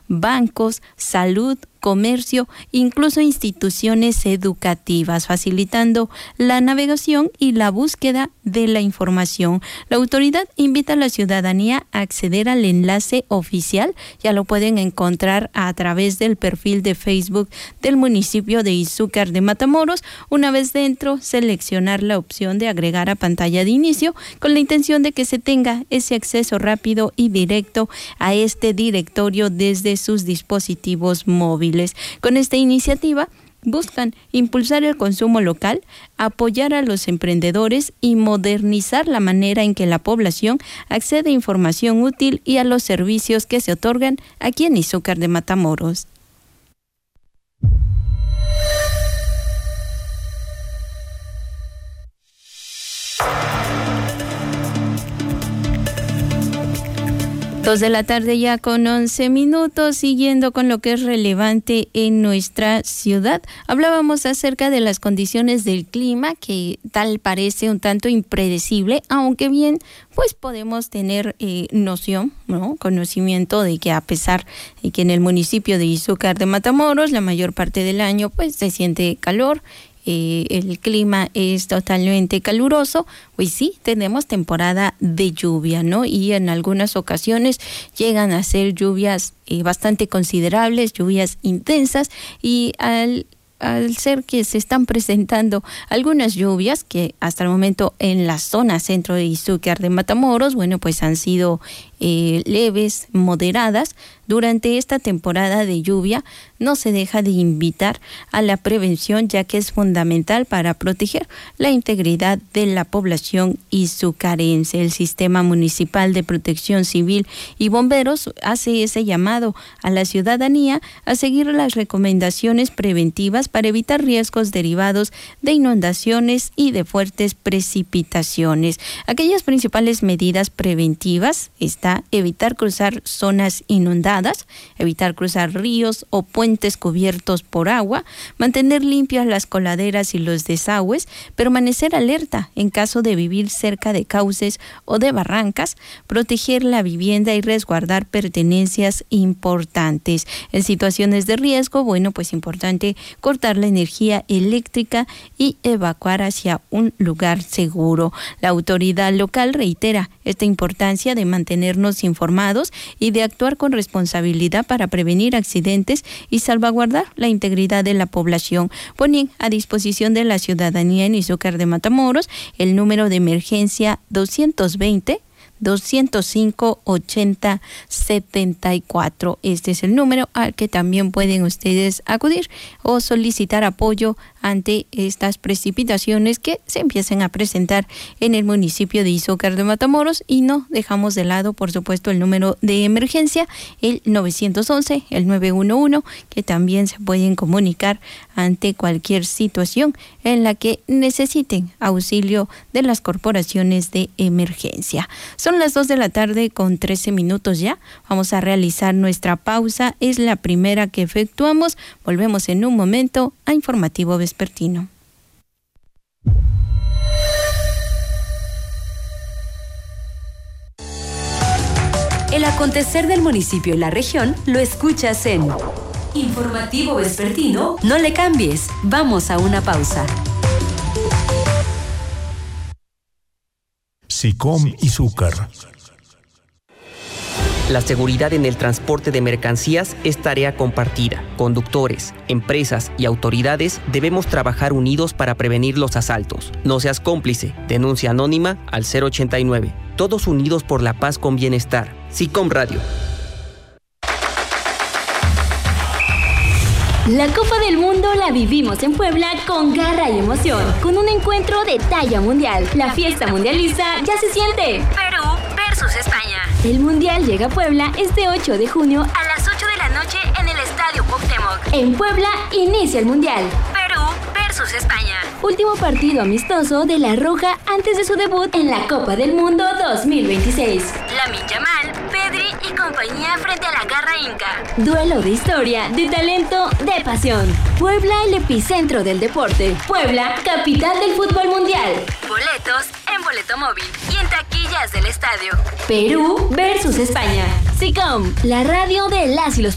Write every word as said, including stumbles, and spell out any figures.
bancos, salud, comercio, incluso instituciones educativas, facilitando la navegación y la búsqueda de la información. La autoridad invita a la ciudadanía a acceder al enlace oficial, ya lo pueden encontrar a través del perfil de Facebook del municipio de Izúcar de Matamoros. Una vez dentro, seleccionar la opción de agregar a pantalla de inicio con la intención de que se tenga ese acceso rápido y directo a este directorio desde sus dispositivos móviles. Con esta iniciativa buscan impulsar el consumo local, apoyar a los emprendedores y modernizar la manera en que la población accede a información útil y a los servicios que se otorgan aquí en Izúcar de Matamoros. Dos de la tarde ya con once minutos, siguiendo con lo que es relevante en nuestra ciudad. Hablábamos acerca de las condiciones del clima, que tal parece un tanto impredecible, aunque bien, pues podemos tener eh, noción, ¿no? Conocimiento de que a pesar de que en el municipio de Izúcar de Matamoros la mayor parte del año pues se siente calor, Eh, el clima es totalmente caluroso, pues sí, tenemos temporada de lluvia, ¿no? Y en algunas ocasiones llegan a ser lluvias eh, bastante considerables, lluvias intensas, y al al ser que se están presentando algunas lluvias que hasta el momento en la zona centro de Izúcar de Matamoros, bueno, pues han sido eh, leves, moderadas. Durante esta temporada de lluvia no se deja de invitar a la prevención, ya que es fundamental para proteger la integridad de la población izucarense. El Sistema Municipal de Protección Civil y Bomberos hace ese llamado a la ciudadanía a seguir las recomendaciones preventivas para evitar riesgos derivados de inundaciones y de fuertes precipitaciones. Aquellas principales medidas preventivas está evitar cruzar zonas inundadas, evitar cruzar ríos o puentes cubiertos por agua, mantener limpias las coladeras y los desagües, permanecer alerta en caso de vivir cerca de cauces o de barrancas, proteger la vivienda y resguardar pertenencias importantes. En situaciones de riesgo, bueno, pues importante cortar la energía eléctrica y evacuar hacia un lugar seguro. La autoridad local reitera esta importancia de mantenernos informados y de actuar con responsabilidad para prevenir accidentes y salvaguardar la integridad de la población. Ponen a disposición de la ciudadanía en Izúcar de Matamoros el número de emergencia doscientos veinte, doscientos cinco, ochenta, setenta y cuatro. Este es el número al que también pueden ustedes acudir o solicitar apoyo ante estas precipitaciones que se empiecen a presentar en el municipio de Izúcar de Matamoros. Y no dejamos de lado, por supuesto, el número de emergencia, el nueve once, el nueve uno uno, que también se pueden comunicar ante cualquier situación en la que necesiten auxilio de las corporaciones de emergencia. Son las dos de la tarde con trece minutos ya. Vamos a realizar nuestra pausa. Es la primera que efectuamos. Volvemos en un momento a Informativo Vespertino. El acontecer del municipio y la región lo escuchas en Informativo Vespertino. No le cambies. Vamos a una pausa. SICOM Izúcar. La seguridad en el transporte de mercancías es tarea compartida. Conductores, empresas y autoridades debemos trabajar unidos para prevenir los asaltos. No seas cómplice. Denuncia anónima al cero ochenta y nueve. Todos unidos por la paz con bienestar. SICOM Radio. La Copa del Mundo la vivimos en Puebla con garra y emoción, con un encuentro de talla mundial. La fiesta mundialista ya se siente. Perú versus España. El Mundial llega a Puebla este ocho de junio a las ocho de la noche en el Estadio Cuauhtémoc. En Puebla inicia el Mundial. Perú versus España. Último partido amistoso de La Roja antes de su debut en la Copa del Mundo dos mil veintiséis. Lamine Yamal, Pedri y compañía frente a la garra inca. Duelo de historia, de talento, de pasión. Puebla, el epicentro del deporte. Puebla, capital del fútbol mundial. Boletos en Boleto Móvil y en taquillas del estadio. Perú versus España. SICOM, la radio de las y los